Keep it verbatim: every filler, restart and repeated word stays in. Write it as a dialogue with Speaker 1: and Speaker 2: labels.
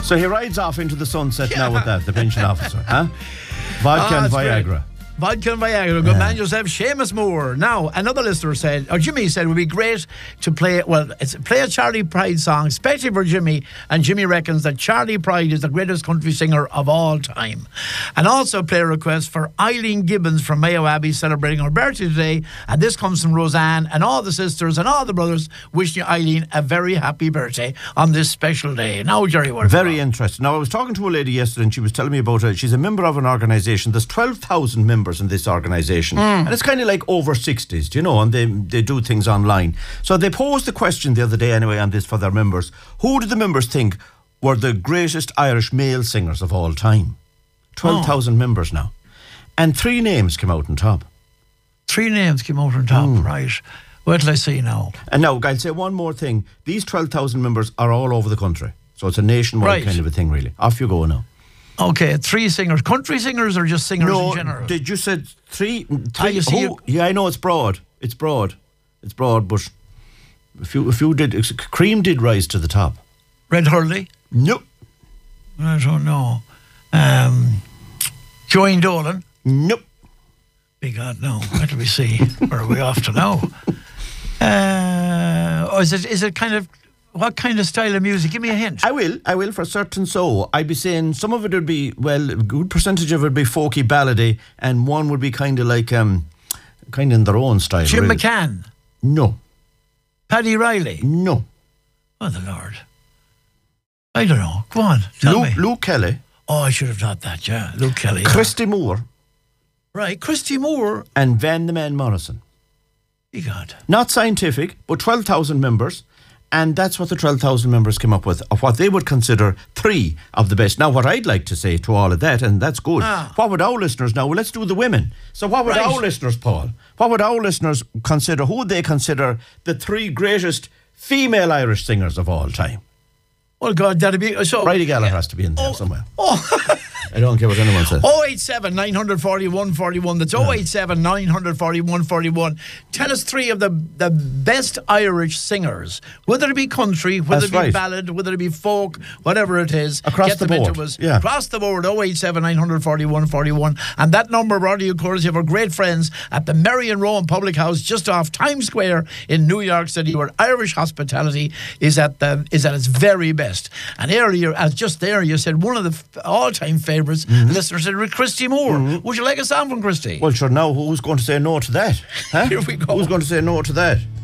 Speaker 1: So he rides off into the sunset yeah. now with that, the pension officer, huh? Vodka oh, and Viagra.
Speaker 2: Great. Vodka and Viagra. Good yeah. man yourself, Seamus Moore. Now, another listener said, or Jimmy said, it would be great to play, well, it's play a Charlie Pride song, especially for Jimmy. And Jimmy reckons that Charlie Pride is the greatest country singer of all time. And also play a request for Eileen Gibbons from Mayo Abbey celebrating her birthday today. And this comes from Roseanne and all the sisters and all the brothers wishing Eileen a very happy birthday on this special day. Now, Jerry, what
Speaker 1: Very interesting. Now, I was talking to a lady yesterday and she was telling me about it. She's a member of an organisation. There's twelve thousand members in this organisation, mm. and it's kind of like over sixties, do you know, and they they do things online. So they posed the question the other day anyway on this for their members. Who did the members think were the greatest Irish male singers of all time? twelve thousand oh. members now. And three names came out on top.
Speaker 2: Three names came out on top, mm. right. Wait till I see now.
Speaker 1: And now, I'll say one more thing. These twelve thousand members are all over the country. So it's a nationwide right. kind of a thing, really. Off you go now.
Speaker 2: Okay, three singers. Country singers or just singers
Speaker 1: no,
Speaker 2: in general?
Speaker 1: Did you said three? three
Speaker 2: ah, you see
Speaker 1: oh, yeah, I know it's broad. It's broad. It's broad, but a few, a few did. Cream did rise to the top.
Speaker 2: Red Hurley?
Speaker 1: No.
Speaker 2: I don't know. Um, Joanne Dolan?
Speaker 1: Nope.
Speaker 2: Big God, no. What do we see? Where are we off to now? Uh, or is it? Is it kind of? What kind of style of music? Give me a hint.
Speaker 1: I will, I will for certain. So I'd be saying some of it would be, well, a good percentage of it would be folky ballady, and one would be kind of like, um, kind of in their own style.
Speaker 2: Jim
Speaker 1: really.
Speaker 2: McCann?
Speaker 1: No.
Speaker 2: Paddy Riley?
Speaker 1: No.
Speaker 2: Oh, the Lord. I don't know. Go on, tell
Speaker 1: Luke,
Speaker 2: me.
Speaker 1: Luke Kelly.
Speaker 2: Oh, I should have thought that, yeah. Luke Kelly.
Speaker 1: Christy
Speaker 2: yeah.
Speaker 1: Moore.
Speaker 2: Right, Christy Moore.
Speaker 1: And Van the Man Morrison.
Speaker 2: Be God.
Speaker 1: Not scientific, but twelve thousand members. And that's what the twelve thousand members came up with, of what they would consider three of the best. Now, what I'd like to say to all of that, and that's good, ah. what would our listeners now? Well, let's do the women. So what would right. our listeners, Paul? What would our listeners consider? Who would they consider the three greatest female Irish singers of all time?
Speaker 2: Well, God, that'd be... So,
Speaker 1: Bridie Gallagher
Speaker 2: yeah.
Speaker 1: has to be in there
Speaker 2: oh,
Speaker 1: somewhere.
Speaker 2: Oh.
Speaker 1: I don't care what anyone says.
Speaker 2: oh eight seven, nine four one, one four one. That's oh eight seven, nine four one, one four one. Tell us three of the, the best Irish singers, whether it be country, whether
Speaker 1: That's
Speaker 2: it be
Speaker 1: right.
Speaker 2: ballad, whether it be folk, whatever it is.
Speaker 1: Across
Speaker 2: get
Speaker 1: the
Speaker 2: them
Speaker 1: board.
Speaker 2: Into us.
Speaker 1: Yeah.
Speaker 2: Across the board, oh eight seven, nine four one, one four one. And that number brought to you, courtesy of our great friends at the Mary and Rowan Public House just off Times Square in New York City, where Irish hospitality is at the is at its very best. And earlier, as just there, you said one of the f- all-time favourites, mm-hmm. listeners said Christy Moore. Mm-hmm. Would you like a song from Christy?
Speaker 1: Well, sure, now who's going to say no to that? Huh?
Speaker 2: Here we go.
Speaker 1: Who's going to say no to that?